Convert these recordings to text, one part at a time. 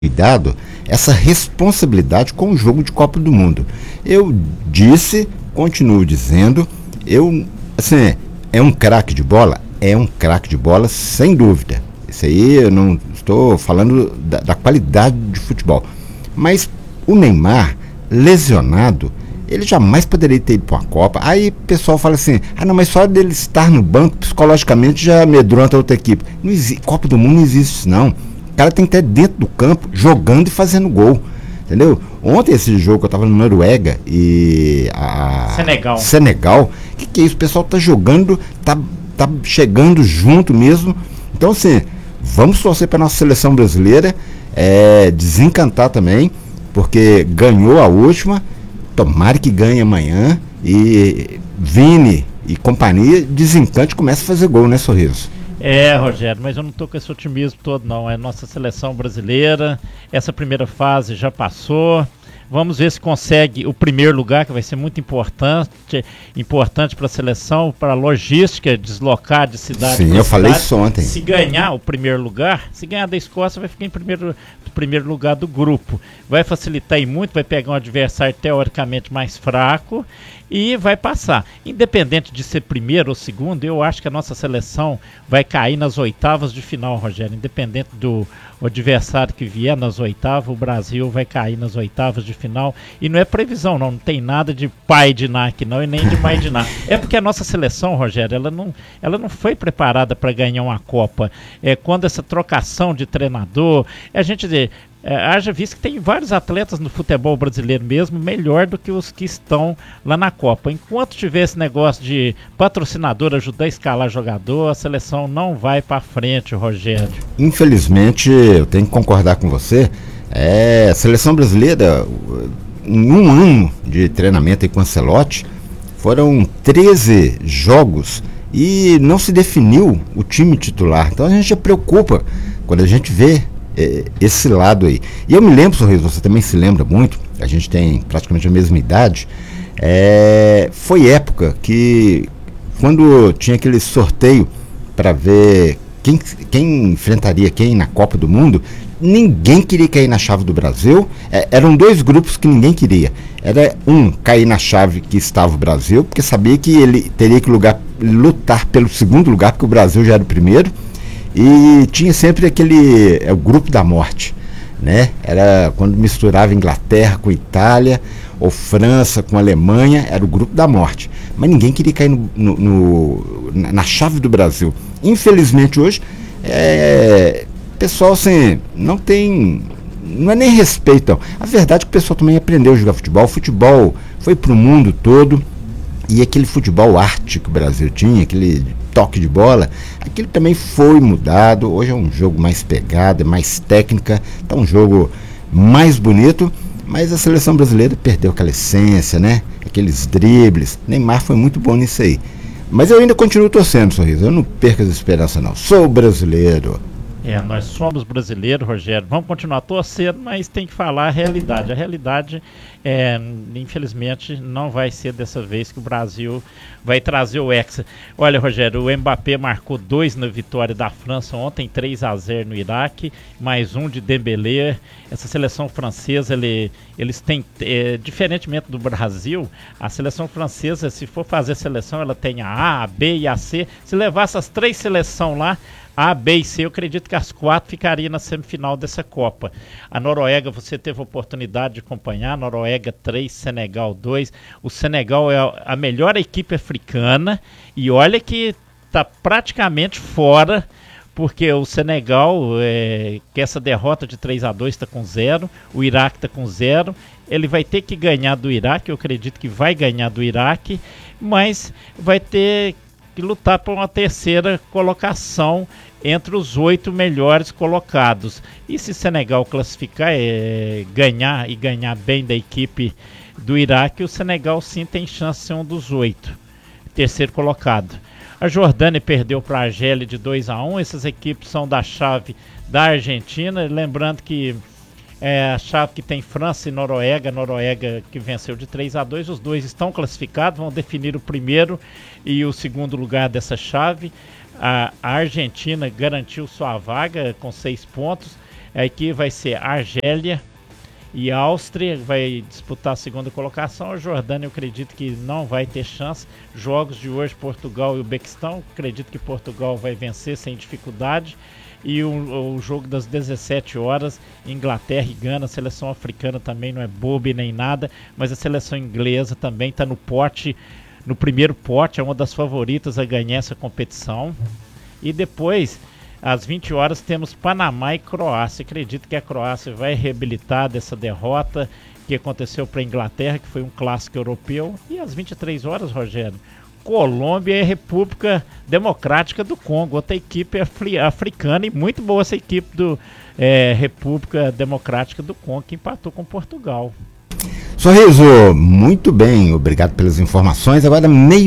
cuidado, essa responsabilidade com o jogo de Copa do Mundo. Eu disse, continuo dizendo, assim, é um craque de bola? É um craque de bola, sem dúvida. Isso aí eu não estou falando da qualidade de futebol. Mas o Neymar, lesionado, ele jamais poderia ter ido para uma Copa. Aí o pessoal fala assim, não, mas só dele estar no banco, psicologicamente já amedronta a outra equipe. Não existe, Copa do Mundo não existe isso, não. O cara tem que estar dentro do campo, jogando e fazendo gol. Entendeu? Ontem esse jogo que eu tava no Noruega e Senegal, que é isso? O pessoal tá jogando, tá chegando junto mesmo. Então assim, vamos torcer para nossa seleção brasileira, desencantar também, porque ganhou a última, tomara que ganhe amanhã e Vini e companhia desencante e comece a fazer gol, né, Sorriso? Rogério, mas eu não tô com esse otimismo todo não, é nossa seleção brasileira, essa primeira fase já passou, vamos ver se consegue o primeiro lugar, que vai ser muito importante para a seleção, para a logística, deslocar de cidade. Sim, eu falei isso ontem. Se ganhar o primeiro lugar, se ganhar da Escócia, vai ficar em primeiro lugar do grupo, vai facilitar e muito, vai pegar um adversário teoricamente mais fraco e vai passar. Independente de ser primeiro ou segundo, eu acho que a nossa seleção vai cair nas oitavas de final, Rogério. Independente do adversário que vier nas oitavas, o Brasil vai cair nas oitavas de final. E não é previsão, não tem nada de pai de Ná aqui não, e nem de mãe de Ná. É porque a nossa seleção, Rogério, ela não foi preparada para ganhar uma Copa. Quando essa trocação de treinador, a gente haja visto que tem vários atletas no futebol brasileiro mesmo, melhor do que os que estão lá na Copa. Enquanto tiver esse negócio de patrocinador ajudar a escalar jogador, a seleção não vai para frente, Rogério. Infelizmente, eu tenho que concordar com você. A seleção brasileira, em um ano de treinamento com o Ancelotti, foram 13 jogos e não se definiu o time titular. Então a gente já preocupa quando a gente vê esse lado aí. E eu me lembro, Sorriso, você também se lembra muito, a gente tem praticamente a mesma idade, foi época que quando tinha aquele sorteio para ver quem enfrentaria quem na Copa do Mundo, ninguém queria cair na chave do Brasil. Eram dois grupos que ninguém queria. Era cair na chave que estava o Brasil, porque sabia que ele teria que lutar pelo segundo lugar, porque o Brasil já era o primeiro. E tinha sempre o grupo da morte, né? Era quando misturava Inglaterra com Itália, ou França com Alemanha, era o grupo da morte. Mas ninguém queria cair na chave do Brasil. Infelizmente hoje, pessoal assim, não é nem respeito. A verdade é que o pessoal também aprendeu a jogar futebol. O futebol foi pro mundo todo. E aquele futebol arte que o Brasil tinha, aquele toque de bola, aquilo também foi mudado. Hoje é um jogo mais pegada, mais técnica, tá um jogo mais bonito, mas a seleção brasileira perdeu aquela essência, né? Aqueles dribles. Neymar foi muito bom nisso aí. Mas eu ainda continuo torcendo, Sorriso, eu não perco as esperanças não. Sou brasileiro. Nós somos brasileiros, Rogério. Vamos continuar torcendo, mas tem que falar a realidade. A realidade, infelizmente, não vai ser dessa vez que o Brasil vai trazer o Hexa. Olha, Rogério, o Mbappé marcou 2 na vitória da França ontem, 3-0 no Iraque, mais um de Dembélé. Essa seleção francesa, eles têm, diferentemente do Brasil, a seleção francesa, se for fazer seleção, ela tem a B e a C. Se levar essas 3 seleções lá, A, B e C, eu acredito que as 4 ficariam na semifinal dessa Copa. A Noruega, você teve a oportunidade de acompanhar, Noruega 3, Senegal 2. O Senegal é a melhor equipe africana e olha que está praticamente fora, porque o Senegal, que essa derrota de 3-2 está com 0, o Iraque está com 0, ele vai ter que ganhar do Iraque, eu acredito que vai ganhar do Iraque, mas vai ter que lutar por uma terceira colocação entre os 8 melhores colocados. E se Senegal classificar, ganhar bem da equipe do Iraque, o Senegal sim tem chance de ser um dos 8, terceiro colocado. A Jordânia perdeu para a Argélia de 2-1, essas equipes são da chave da Argentina, lembrando que a chave que tem França e Noruega que venceu de 3-2, os dois estão classificados, vão definir o primeiro e o segundo lugar dessa chave. A Argentina garantiu sua vaga com 6 pontos, Aqui vai ser Argélia e Áustria, vai disputar a segunda colocação. A Jordânia, eu acredito que não vai ter chance. Jogos de hoje, Portugal e Uzbequistão, acredito que Portugal vai vencer sem dificuldade. E o jogo das 17 horas, Inglaterra e Gana. A seleção africana também não é boba e nem nada, mas a seleção inglesa também está no primeiro pote, é uma das favoritas a ganhar essa competição. E depois, às 20 horas, temos Panamá e Croácia. Acredito que a Croácia vai reabilitar dessa derrota que aconteceu para a Inglaterra, que foi um clássico europeu. E às 23 horas, Rogério, Colômbia e República Democrática do Congo, outra equipe africana, e muito boa essa equipe do República Democrática do Congo, que empatou com Portugal. Sorriso, muito bem, obrigado pelas informações. Agora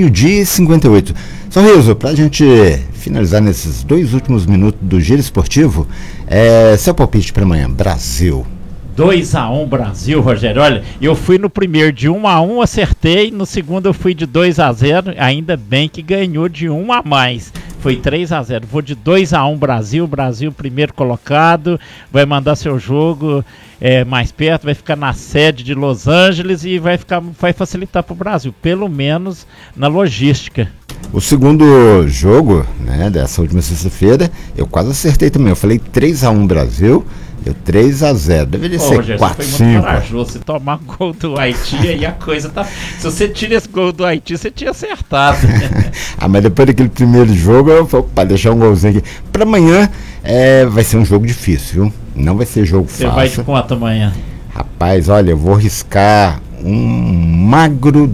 12h58. Sorriso, para a gente finalizar nesses 2 últimos minutos do Giro Esportivo, seu palpite para amanhã, Brasil. 2-1 Brasil, Rogério. Olha, eu fui no primeiro de 1-1, acertei. No segundo eu fui de 2-0. Ainda bem que ganhou de 1 a mais. Foi 3-0. Vou de 2-1 Brasil. Brasil primeiro colocado. Vai mandar seu jogo mais perto. Vai ficar na sede de Los Angeles e vai facilitar para o Brasil. Pelo menos na logística. O segundo jogo, né, dessa última sexta-feira, eu quase acertei também. Eu falei 3-1 Brasil. Deu 3-0, deveria ser 4-5. Você foi muito corajoso. Se tomar gol do Haiti, aí a coisa tá. Se você tira esse gol do Haiti, você tinha acertado. Mas depois daquele primeiro jogo, eu falei, opa, deixar um golzinho aqui. Para amanhã, vai ser um jogo difícil, viu? Não vai ser jogo fácil. Você vai de quanto amanhã? Rapaz, olha, eu vou arriscar um magro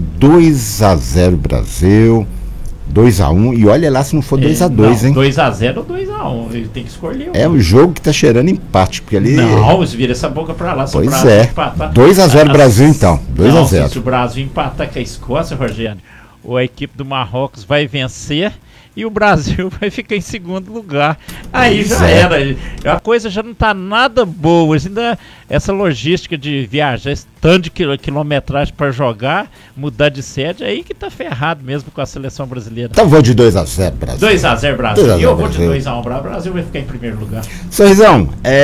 2-0 Brasil. 2-1, e olha lá se não for 2-2, hein? 2-0 ou 2-1, ele tem que escolher. É o jogo que tá cheirando empate, porque ali... Não, vira essa boca pra lá. Pois é, 2-0 Brasil então, 2-0. Se o Brasil empatar com a Escócia, Rogério, ou a equipe do Marrocos vai vencer e o Brasil vai ficar em segundo lugar. Aí já era. A coisa já não tá nada boa. Ainda essa logística de viajar, esse tanto de quilometragem para jogar, mudar de sede, aí que tá ferrado mesmo com a seleção brasileira. Então vou de 2-0 Brasil. 2-0 Brasil. E eu vou de 2-1 Brasil. O Brasil vai ficar em primeiro lugar. Sorrisão,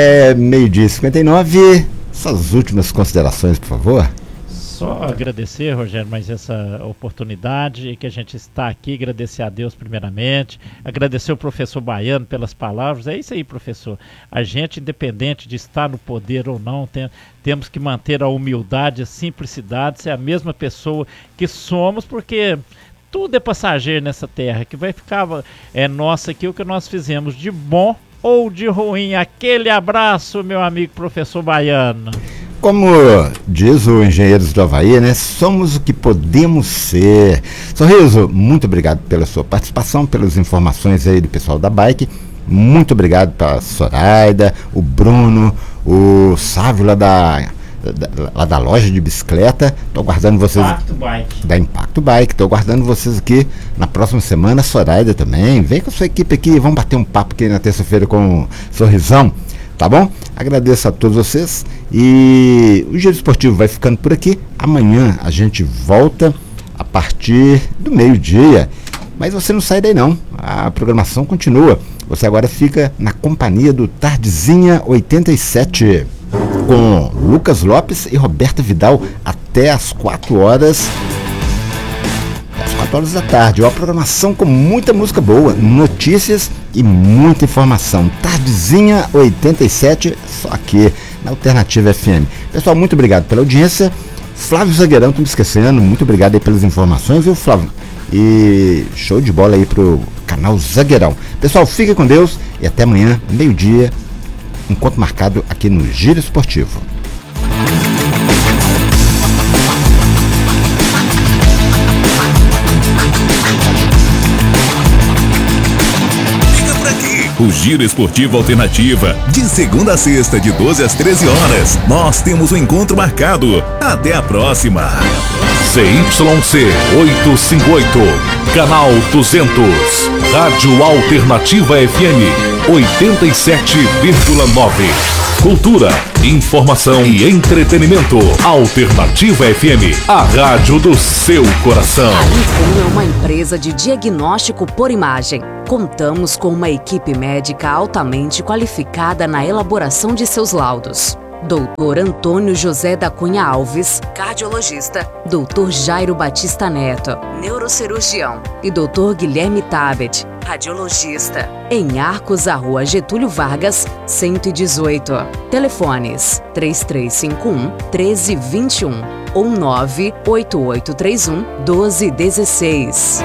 12h59. Suas últimas considerações, por favor. Só agradecer, Rogério, mais essa oportunidade que a gente está aqui, agradecer a Deus primeiramente, agradecer o professor Baiano pelas palavras. É isso aí, professor. A gente, independente de estar no poder ou não, temos que manter a humildade, a simplicidade, ser a mesma pessoa que somos, porque tudo é passageiro nessa terra, que vai ficar nossa aqui o que nós fizemos de bom ou de ruim. Aquele abraço, meu amigo professor Baiano. Como diz o Engenheiros do Havaí, né? Somos o que podemos ser. Sorriso, muito obrigado pela sua participação, pelas informações aí do pessoal da Bike. Muito obrigado para a Soraida, o Bruno, o Sávio lá da loja de bicicleta. Estou aguardando vocês. Impacto Bike. Da Impacto Bike. Estou aguardando vocês aqui na próxima semana. Soraida também. Vem com a sua equipe aqui. Vamos bater um papo aqui na terça-feira com o Sorrisão. Tá bom? Agradeço a todos vocês e o Giro Esportivo vai ficando por aqui. Amanhã a gente volta a partir do meio-dia, mas você não sai daí não, a programação continua. Você agora fica na companhia do Tardezinha 87 com Lucas Lopes e Roberta Vidal até às 4 horas da tarde. Uma programação com muita música boa, notícias e muita informação. Tardezinha 87, só aqui na Alternativa FM. Pessoal, muito obrigado pela audiência. Flávio Zagueirão, tô me esquecendo, muito obrigado aí pelas informações, viu, Flávio? E show de bola aí pro canal Zagueirão. Pessoal, fique com Deus e até amanhã, meio-dia, encontro marcado aqui no Giro Esportivo. O Giro Esportivo Alternativa, de segunda a sexta, de 12 às 13 horas. Nós temos um encontro marcado. Até a próxima. CYC 858, canal 200, Rádio Alternativa FM. 87,9. Cultura, informação e entretenimento. Alternativa FM, a rádio do seu coração. A Incom é uma empresa de diagnóstico por imagem. Contamos com uma equipe médica altamente qualificada na elaboração de seus laudos. Doutor Antônio José da Cunha Alves, cardiologista. Doutor Jairo Batista Neto, neurocirurgião. E Doutor Guilherme Tabet, radiologista. Em Arcos, a Rua Getúlio Vargas, 118. Telefones 3351-1321 ou 98831-1216.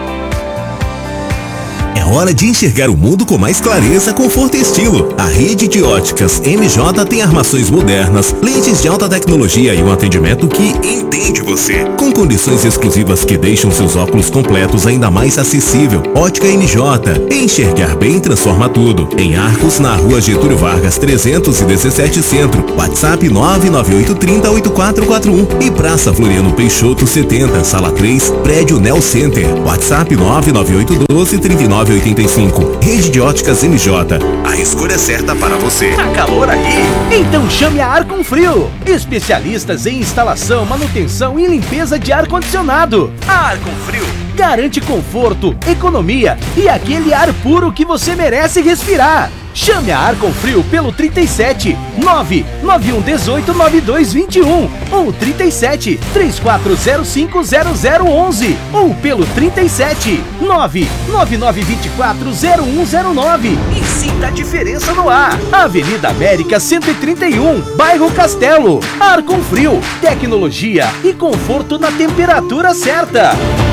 É hora de enxergar o mundo com mais clareza, conforto e estilo. A rede de óticas MJ tem armações modernas, lentes de alta tecnologia e um atendimento que entende você. Com condições exclusivas que deixam seus óculos completos ainda mais acessível. Ótica MJ. Enxergar bem transforma tudo. Em Arcos, na Rua Getúlio Vargas 317 Centro. WhatsApp 99830-8441. E Praça Floriano Peixoto 70, Sala 3, Prédio Nel Center. WhatsApp 99812-3985. Rede de óticas MJ. A escolha certa para você. Tá calor aí? Então chame a Arconfrio. Especialistas em instalação, manutenção e limpeza de ar-condicionado. A Arconfrio garante conforto, economia e aquele ar puro que você merece respirar. Chame a Arconfrio pelo 37 99118 9221 ou 37 3405 0011 ou pelo 37 99924 0109 e sinta a diferença no ar. Avenida América 131, Bairro Castelo. Arconfrio, tecnologia e conforto na temperatura certa.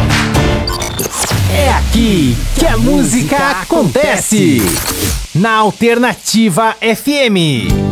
É aqui que a música acontece. Na Alternativa FM.